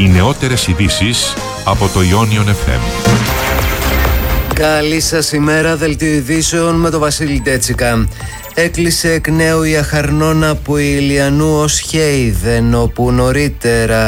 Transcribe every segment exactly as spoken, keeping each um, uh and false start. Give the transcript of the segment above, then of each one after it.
Οι νεότερες ειδήσεις από το Ionion εφ εμ. Καλή σας ημέρα, δελτίο ειδήσεων με τον Βασίλη Ντέτσικα. Έκλεισε εκ νέου η Αχαρνών από Ηλιανού ως Χέιδεν, όπου νωρίτερα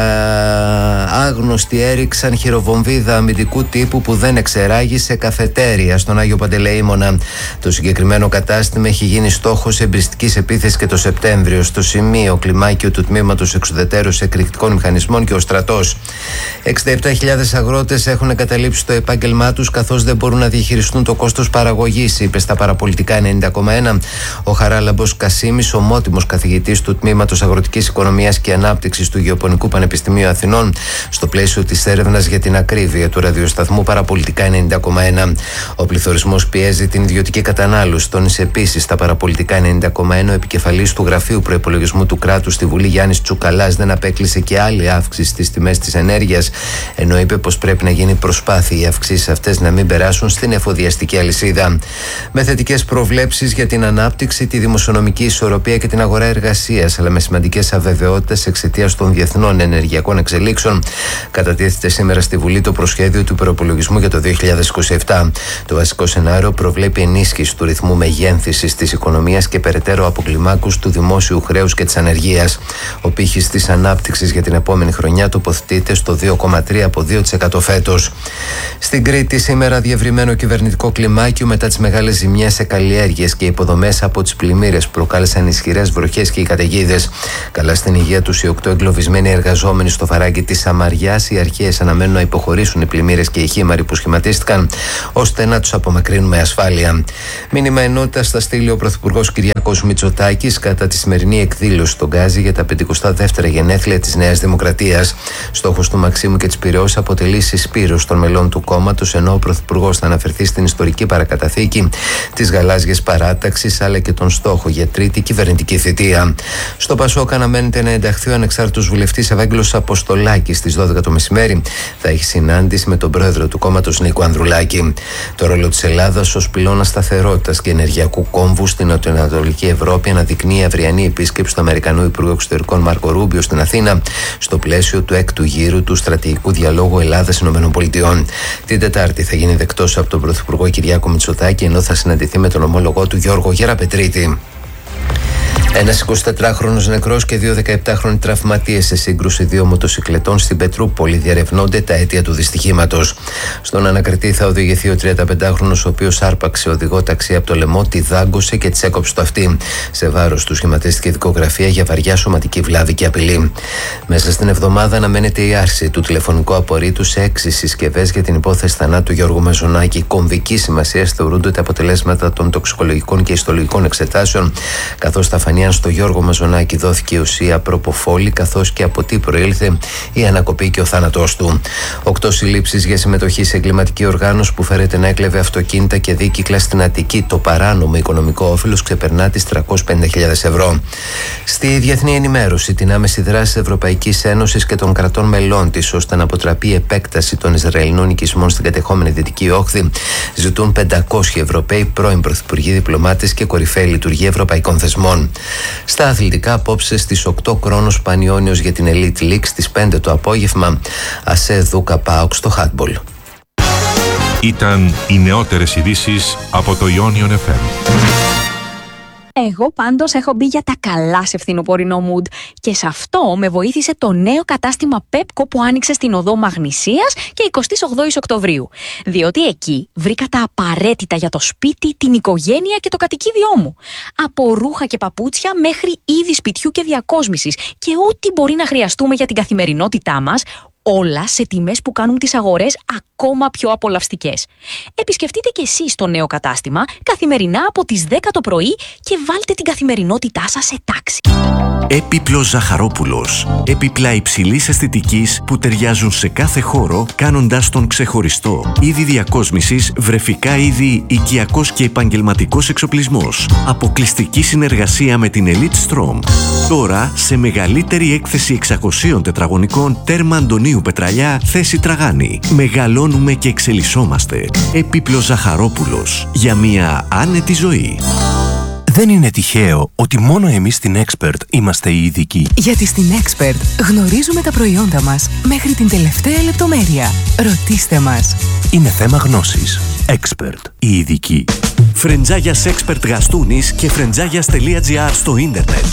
άγνωστοι έριξαν χειροβομβίδα αμυντικού τύπου που δεν εξεράγει σε καφετέρια στον Άγιο Παντελεήμονα. Το συγκεκριμένο κατάστημα έχει γίνει στόχος εμπριστικής επίθεσης και το Σεπτέμβριο. Στο σημείο κλιμάκιο του τμήματος εξουδετέρωσης εκρηκτικών μηχανισμών και ο στρατός. εξήντα επτά χιλιάδες αγρότες έχουν εγκαταλείψει το επάγγελμά τους, καθώς δεν μπορούν να διαχειριστούν το κόστος παραγωγής, είπε στα παραπολιτικά ενενήντα κόμμα ένα. Ο Χαράλαμπος Κασίμης, ομότιμος καθηγητής του Τμήματος Αγροτικής Οικονομίας και Ανάπτυξης του Γεωπονικού Πανεπιστημίου Αθηνών, στο πλαίσιο της έρευνας για την ακρίβεια του ραδιοσταθμού παραπολιτικά ενενήντα κόμμα ένα. Ο πληθωρισμός πιέζει την ιδιωτική κατανάλωση. Τόνισε επίσης στα παραπολιτικά ενενήντα κόμμα ένα ο επικεφαλής του Γραφείου Προϋπολογισμού του Κράτους στη Βουλή, Γιάννης Τσουκαλάς, δεν απέκλεισε και άλλη αύξηση στις τιμές της ενέργειας, ενώ είπε πως πρέπει να γίνει προσπάθεια οι αυξήσεις αυτές να μην περάσουν στην εφοδιαστική αλυσίδα. Με θετικές προβλέψεις για την ανάπτυξη, τη δημοσιονομική ισορροπία και την αγορά εργασίας, αλλά με σημαντικές αβεβαιότητες εξαιτίας των διεθνών ενεργειακών εξελίξεων, κατατίθεται σήμερα στη Βουλή το προσχέδιο του προϋπολογισμού για το δύο χιλιάδες είκοσι επτά. Το βασικό σενάριο προβλέπει ενίσχυση του ρυθμού μεγένθησης της οικονομίας και περαιτέρω αποκλιμάκους του δημόσιου χρέους και της ανεργίας. Ο πύχης της ανάπτυξης για την επόμενη χρονιά τοποθετείται στο δύο κόμμα τρία από δύο τοις εκατό φέτος. Στην Κρήτη σήμερα διευρυμένο κυβερνητικό κλιμάκιο μετά τις μεγάλες ζημιές σε καλλιέργειες και υποδομές από τις πλημμύρες που προκάλεσαν ισχυρές βροχές και οι καταιγίδες. Καλά στην υγεία τους οι οκτώ εγκλωβισμένοι εργαζόμενοι στο φαράγγι της Σαμαριάς. Οι αρχές αναμένουν να υποχωρήσουν οι πλημμύρες και οι χήμαροι που σχηματίστηκαν, ώστε να τους απομακρύνουν με ασφάλεια. Μήνυμα ενότητα θα στείλει ο Πρωθυπουργός Κυριάκος Μητσοτάκης κατά τη σημερινή εκδήλωση στον Γκάζι για τα πεντηκοστά δεύτερα γενέθλια της Νέας Δημοκρατίας. Στόχος του Μαξίμου και της Πειραιώς αποτελεί συσπήρωση των μελών του κόμματος, ενώ ο Πρωθυπουργός θα αναφερθεί στην ιστορική παρακαταθήκη της γαλάζιας παράταξης, αλλά και τον στόχο για τρίτη κυβερνητική θητεία. Στο Πασόκ αναμένεται να ενταχθεί ο ανεξάρτητος βουλευτής Ευάγγελος Αποστολάκης στις δώδεκα το μεσημέρι. Θα έχει συνάντηση με τον πρόεδρο του κόμματος Νίκο Ανδρουλάκη. Το ρόλο της Ελλάδας ως πυλώνα σταθερότητας και ενεργειακού κόμβου στην νοτιοανατολική Ευρώπη αναδεικνύει η αυριανή επίσκεψη του Αμερικανού Υπουργού Εξωτερικών Μάρκο Ρούμπιο στην Αθήνα, στο πλαίσιο του έκτου γύρου του στρατηγικού διαλόγου Ελλάδα-ΗΠΑ. Την Τετάρτη θα γίνει δεκτός από τον Πρωθυπουργό Κυριάκο Μητσοτάκη, ενώ θα συναντηθεί με τον ομόλογό του Γιώργο Γεραπετρίτη. Ένας εικοσιτετράχρονος νεκρός και δύο δεκαεπτάχρονοι τραυματίες σε σύγκρουση δύο μοτοσικλετών στην Πετρούπολη. Διερευνώνται τα αίτια του δυστυχήματος. Στον ανακριτή θα οδηγηθεί ο τριανταπεντάχρονος, ο οποίος άρπαξε οδηγό ταξί από το λαιμό, τη δάγκωσε και της έκοψε το αυτί. Σε βάρος του σχηματίστηκε δικογραφία για βαριά σωματική βλάβη και απειλή. Μέσα στην εβδομάδα αναμένεται η άρση του τηλεφωνικού απορρίτου σε έξι συσκευές για την υπόθεση θανάτου Γιώργου Μαζονάκη. Κομβική σημασία θεωρούνται τα αποτελέσματα των τοξικολογικών και ιστολογικών εξετάσεων, καθώς θα φανεί αν στο Γιώργο Μαζονάκη δόθηκε η ουσία προποφόλη, καθώς και από τι προήλθε η ανακοπή και ο θάνατός του. Οκτώ συλλήψεις για συμμετοχή σε εγκληματική οργάνωση που φέρεται να έκλεβε αυτοκίνητα και δίκυκλα στην Αττική. Το παράνομο οικονομικό όφελος ξεπερνά τις τριακόσιες πενήντα χιλιάδες ευρώ. Στη διεθνή ενημέρωση, την άμεση δράση της Ευρωπαϊκής Ένωσης και των κρατών μελών της ώστε να αποτραπεί η επέκταση των Ισραηλινών οικισμών στην κατεχόμενη Δυτική Όχθη ζητούν πεντακόσιοι Ευρωπαίοι πρώην πρωθυπουργοί, διπλωμάτες και κορυφαίοι λειτουργοί ευρωπαϊκών θεσμών. Στα αθλητικά, απόψε στις οκτώ Κρόνος Πανιόνιος για την Elite League, στις πέντε το απόγευμα ΑΣΕ Δούκα ΠΑΟΚ στο χάντμπολ. Ήταν οι νεότερες ειδήσεις από το Ionion εφ εμ. Εγώ πάντως έχω μπει για τα καλά σε φθινοπορεινό mood και σε αυτό με βοήθησε το νέο κατάστημα Pepco που άνοιξε στην οδό Μαγνησίας και εικοστή όγδοη Οκτωβρίου. Διότι εκεί βρήκα τα απαραίτητα για το σπίτι, την οικογένεια και το κατοικίδιό μου. Από ρούχα και παπούτσια μέχρι είδη σπιτιού και διακόσμησης και ό,τι μπορεί να χρειαστούμε για την καθημερινότητά μας, όλα σε τιμές που κάνουν τις αγορές ακόμα πιο απολαυστικές. Επισκεφτείτε και εσείς το νέο κατάστημα καθημερινά από τις δέκα το πρωί και βάλτε την καθημερινότητά σας σε τάξη. Έπιπλος Ζαχαρόπουλος. Έπιπλα υψηλής αισθητικής που ταιριάζουν σε κάθε χώρο, κάνοντας τον ξεχωριστό. Είδη διακόσμησης, βρεφικά είδη, οικιακός και επαγγελματικός εξοπλισμός. Αποκλειστική συνεργασία με την Elite Strom. Τώρα σε μεγαλύτερη έκθεση εξακοσίων τετραγωνικών, τέρμα Αντωνίου Πετραλιά, θέση Τραγάνη. Μεγαλώνουμε και εξελισσόμαστε. Έπιπλος Ζαχαρόπουλος. Για μια άνετη ζωή. Δεν είναι τυχαίο ότι μόνο εμείς στην Expert είμαστε οι ειδικοί. Γιατί στην Expert γνωρίζουμε τα προϊόντα μας μέχρι την τελευταία λεπτομέρεια. Ρωτήστε μας. Είναι θέμα γνώσης. Expert, οι ειδικοί. Φρεντζάγιας Expert Γαστούνης και φρεντζάγιας.gr στο ίντερνετ.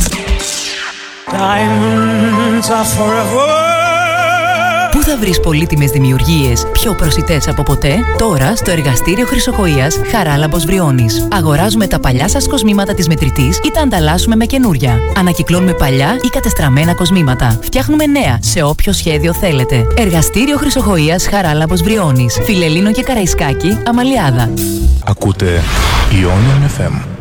Πού θα βρεις πολύτιμες δημιουργίες πιο προσιτές από ποτέ? Τώρα στο εργαστήριο Χρυσοχοΐας Χαράλαμπος Βριώνης. Αγοράζουμε τα παλιά σας κοσμήματα της μετρητής ή τα ανταλλάσσουμε με καινούρια. Ανακυκλώνουμε παλιά ή κατεστραμμένα κοσμήματα. Φτιάχνουμε νέα σε όποιο σχέδιο θέλετε. Εργαστήριο Χρυσοχοΐας Χαράλαμπος Βριώνης. Φιλελλήνο και Καραϊσκάκη, Αμαλιάδα. Ακούτε Ionian εφ εμ.